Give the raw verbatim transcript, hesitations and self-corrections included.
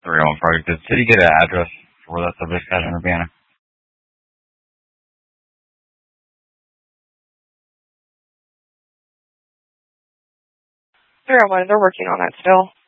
three oh one project. Did City get an address for that subject at Urbana? three oh one, they're working on that still.